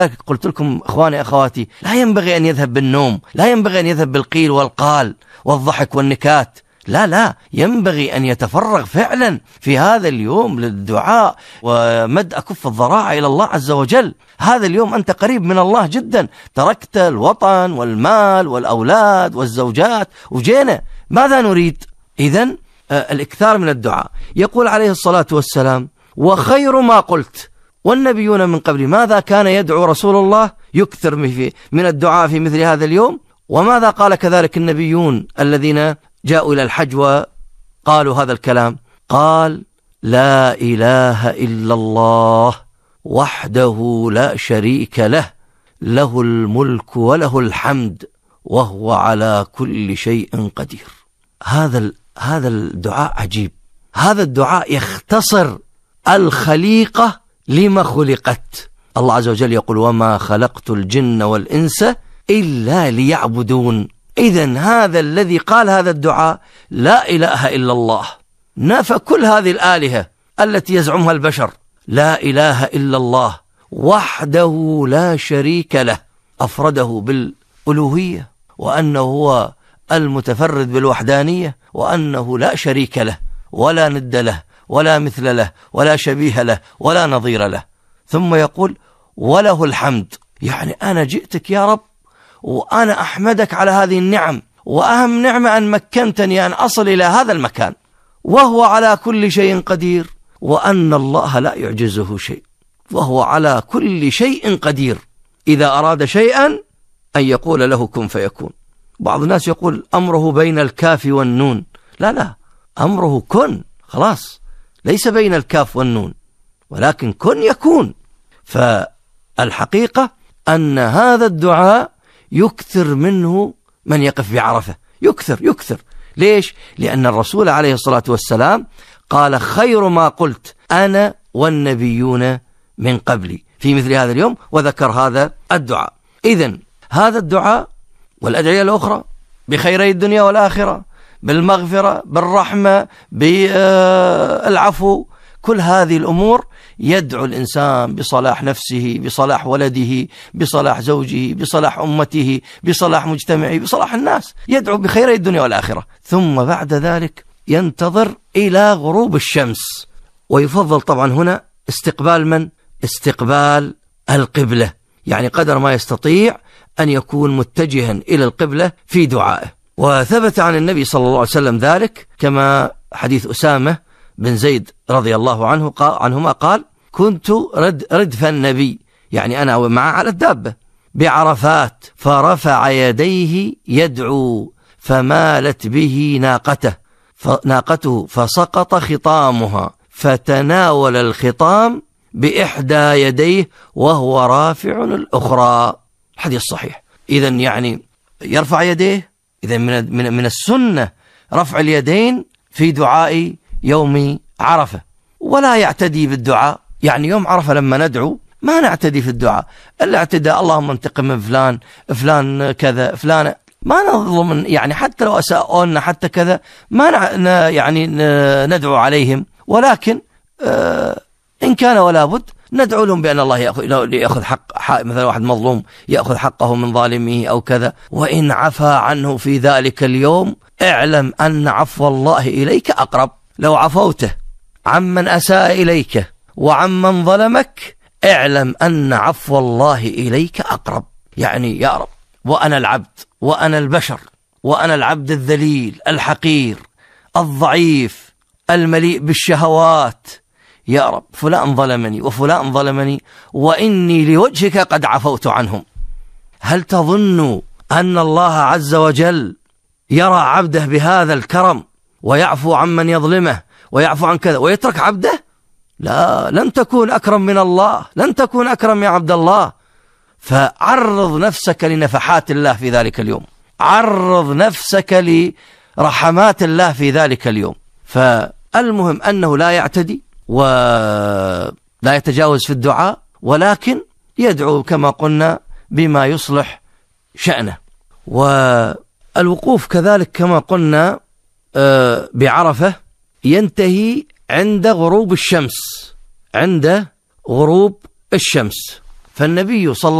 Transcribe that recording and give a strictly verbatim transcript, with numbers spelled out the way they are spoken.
قلت لكم إخواني أخواتي، لا ينبغي أن يذهب بالنوم، لا ينبغي أن يذهب بالقيل والقال والضحك والنكات، لا لا، ينبغي أن يتفرغ فعلا في هذا اليوم للدعاء ومد أكف الضراعة إلى الله عز وجل. هذا اليوم أنت قريب من الله جدا، تركت الوطن والمال والأولاد والزوجات وجينا، ماذا نريد؟ إذن الإكثار من الدعاء. يقول عليه الصلاة والسلام: وخير ما قلت. والنبيون من قبل ماذا كان يدعو رسول الله؟ يكثر من الدعاء في مثل هذا اليوم. وماذا قال كذلك النبيون الذين جاءوا إلى الحج وقالوا هذا الكلام؟ قال: لا إله إلا الله وحده لا شريك له، له الملك وله الحمد وهو على كل شيء قدير. هذا هذا الدعاء عجيب. هذا الدعاء يختصر الخليقة لما خلقت. الله عز وجل يقول: وما خلقت الجن والإنس إلا ليعبدون. إذن هذا الذي قال هذا الدعاء لا إله إلا الله، نفى كل هذه الآلهة التي يزعمها البشر. لا إله إلا الله وحده لا شريك له، أفرده بالألوهية، وأنه هو المتفرد بالوحدانية، وأنه لا شريك له ولا ند له ولا مثل له ولا شبيه له ولا نظير له. ثم يقول: وله الحمد، يعني أنا جئتك يا رب وأنا أحمدك على هذه النعم، وأهم نعمة أن مكنتني أن أصل إلى هذا المكان، وهو على كل شيء قدير، وأن الله لا يعجزه شيء، وهو على كل شيء قدير. إذا أراد شيئا أن يقول له كن فيكون. بعض الناس يقول أمره بين الكاف والنون، لا لا، أمره كن، خلاص، ليس بين الكاف والنون، ولكن كن يكون. فالحقيقة أن هذا الدعاء يكثر منه من يقف بعرفة، يكثر يكثر. ليش؟ لأن الرسول عليه الصلاة والسلام قال: خير ما قلت أنا والنبيون من قبلي في مثل هذا اليوم، وذكر هذا الدعاء. إذن هذا الدعاء والأدعية الأخرى بخيري الدنيا والآخرة، بالمغفرة، بالرحمة، بالعفو، كل هذه الأمور يدعو الإنسان بصلاح نفسه، بصلاح ولده، بصلاح زوجه، بصلاح أمته، بصلاح مجتمعه، بصلاح الناس، يدعو بخيري الدنيا والآخرة. ثم بعد ذلك ينتظر إلى غروب الشمس. ويفضل طبعا هنا استقبال من؟ استقبال القبلة، يعني قدر ما يستطيع أن يكون متجها إلى القبلة في دعائه. وثبت عن النبي صلى الله عليه وسلم ذلك، كما حديث أسامة بن زيد رضي الله عنه قال عنهما قال: كنت رد ردف النبي، يعني أنا ومعه على الدابة بعرفات، فرفع يديه يدعو فمالت به ناقته ناقته فسقط خطامها، فتناول الخطام بإحدى يديه وهو رافع الأخرى. الحديث صحيح. إذن يعني يرفع يديه. إذن من من من السنة رفع اليدين في دعاء يوم عرفة، ولا يعتدي بالدعاء. يعني يوم عرفة لما ندعو ما نعتدي في الدعاء، الاعتداء اللهم انتقم من فلان فلان كذا فلان، ما نظلم، يعني حتى لو أساءونا حتى كذا ما يعني ندعو عليهم، ولكن آه إن كان ولا بد ندعو لهم بأن الله يأخذ, يأخذ حق, حق مثلا واحد مظلوم يأخذ حقه من ظالمه أو كذا. وإن عفا عنه في ذلك اليوم اعلم أن عفو الله إليك أقرب. لو عفوته عمن أساء إليك وعمن ظلمك اعلم أن عفو الله إليك أقرب. يعني يا رب، وأنا العبد وأنا البشر وأنا العبد الذليل الحقير الضعيف المليء بالشهوات، يا رب فلان ظلمني وفلان ظلمني وإني لوجهك قد عفوت عنهم. هل تظن أن الله عز وجل يرى عبده بهذا الكرم ويعفو عمن يظلمه ويعفو عن كذا ويترك عبده؟ لا، لن تكون أكرم من الله، لن تكون أكرم يا عبد الله. فعرض نفسك لنفحات الله في ذلك اليوم، عرض نفسك لرحمات الله في ذلك اليوم. فالمهم أنه لا يعتدي ولا يتجاوز في الدعاء، ولكن يدعو كما قلنا بما يصلح شأنه. والوقوف كذلك كما قلنا بعرفة ينتهي عند غروب الشمس، عند غروب الشمس. فالنبي صلى